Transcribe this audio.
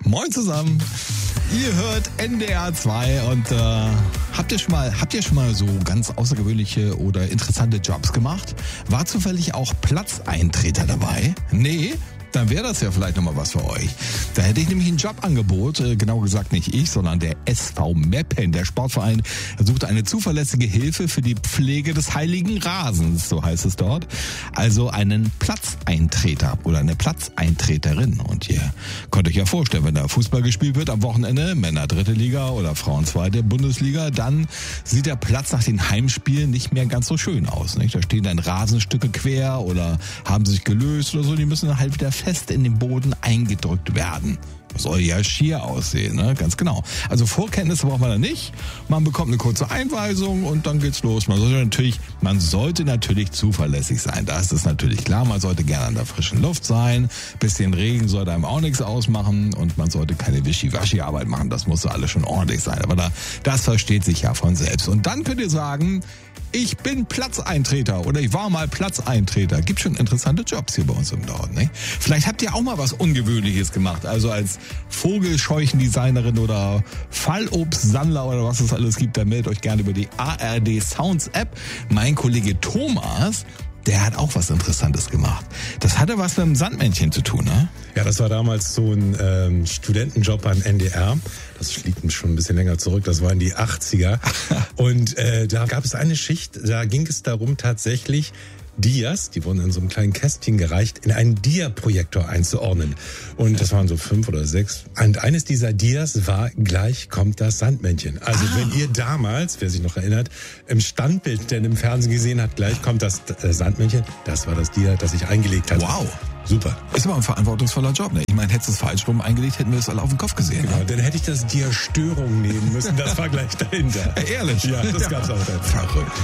Moin zusammen. Ihr hört NDR 2 und habt ihr schon mal so ganz außergewöhnliche oder interessante Jobs gemacht? War zufällig auch Platzeintreter dabei? Nee? Dann wäre das ja vielleicht nochmal was für euch. Da hätte ich nämlich ein Jobangebot, genau gesagt nicht ich, sondern der SV Meppen. Der Sportverein sucht eine zuverlässige Hilfe für die Pflege des heiligen Rasens, so heißt es dort. Also einen Platzeintreter oder eine Platzeintreterin. Und ihr könnt euch ja vorstellen, wenn da Fußball gespielt wird am Wochenende, Männer 3. Liga oder Frauen 2. Bundesliga, dann sieht der Platz nach den Heimspielen nicht mehr ganz so schön aus. Nicht? Da stehen dann Rasenstücke quer oder haben sich gelöst oder so. Die müssen dann halt wieder fest in den Boden eingedrückt werden. Das soll ja schier aussehen, ne? Ganz genau. Also Vorkenntnisse braucht man da nicht. Man bekommt eine kurze Einweisung und dann geht's los. Man sollte natürlich zuverlässig sein. Das ist natürlich klar. Man sollte gerne an der frischen Luft sein. Bisschen Regen sollte einem auch nichts ausmachen und man sollte keine Wischiwaschi-Arbeit machen. Das muss alles schon ordentlich sein. Aber das versteht sich ja von selbst. Und dann könnt ihr sagen, ich bin Platzeintreter oder ich war mal Platzeintreter. Gibt schon interessante Jobs hier bei uns im Norden, ne? Vielleicht habt ihr auch mal was Ungewöhnliches gemacht. Also als Vogelscheuchendesignerin oder Fallobstsammler oder was es alles gibt, dann meldet euch gerne über die ARD Sounds App. Mein Kollege Thomas, der hat auch was Interessantes gemacht. Das hatte was mit dem Sandmännchen zu tun, ne? Ja, das war damals so ein Studentenjob beim NDR. Das liegt schon ein bisschen länger zurück. Das war in die 80er. Und da gab es eine Schicht, da ging es darum, tatsächlich Dias, die wurden in so einem kleinen Kästchen gereicht, in einen Dia-Projektor einzuordnen. Und das waren so 5 oder 6. Und eines dieser Dias war, gleich kommt das Sandmännchen. Also wenn ihr damals, wer sich noch erinnert, im Standbild denn im Fernsehen gesehen hat, gleich kommt das Sandmännchen, das war das Dia, das ich eingelegt hatte. Wow. Super. Ist aber ein verantwortungsvoller Job, ne? Ich meine, hättest du es falsch rum eingelegt, hätten wir es alle auf den Kopf gesehen. Genau, ne? dann hätte ich das Dia Störung nehmen müssen. Das war gleich dahinter. Ehrlich? Ja, das gab's auch dann. Verrückt.